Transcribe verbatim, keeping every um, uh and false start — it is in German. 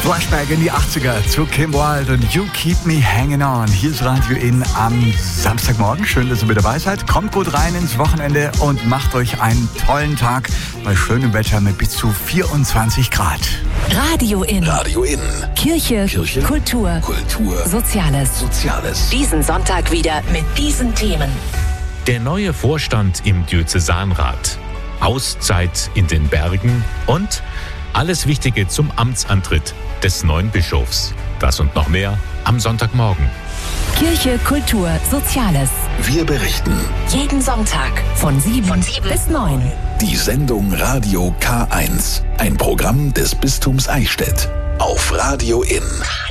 Flashback in die achtziger zu Kim Wilde und You Keep Me Hanging On. Hier ist Radio In am Samstagmorgen. Schön, dass ihr mit dabei seid. Kommt gut rein ins Wochenende und macht euch einen tollen Tag bei schönem Wetter mit bis zu vierundzwanzig Grad. Radio In. Radio In. Kirche, Kirche. Kultur. Kultur. Soziales. Soziales. Diesen Sonntag wieder mit diesen Themen. Der neue Vorstand im Diözesanrat. Auszeit in den Bergen und alles Wichtige zum Amtsantritt des neuen Bischofs. Das und noch mehr am Sonntagmorgen. Kirche, Kultur, Soziales. Wir berichten. Jeden Sonntag von sieben, von sieben bis neun. Die Sendung Radio K eins. Ein Programm des Bistums Eichstätt. Auf Radio In.